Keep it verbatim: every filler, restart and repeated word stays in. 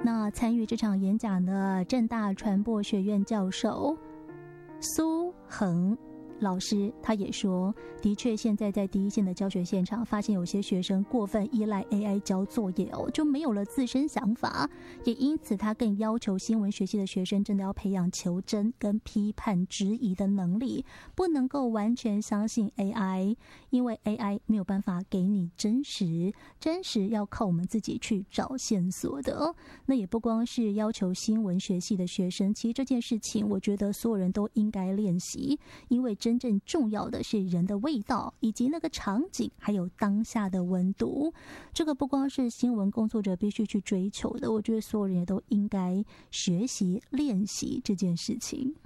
那参与这场演讲的政大传播学院教授苏恒老师他也说，的确现在在第一线的教学现场发现有些学生过分依赖 A I 交作业哦，就没有了自身想法，也因此他更要求新闻学系的学生真的要培养求真跟批判质疑的能力，不能够完全相信 A I， 因为 A I 没有办法给你真实，真实要靠我们自己去找线索的哦。那也不光是要求新闻学系的学生，其实这件事情我觉得所有人都应该练习，因为真正重要的是人的味道以及那个场景还有当下的温度，这个不光是新闻工作者必须去追求的，我觉得所有人也都应该学习练习这件事情。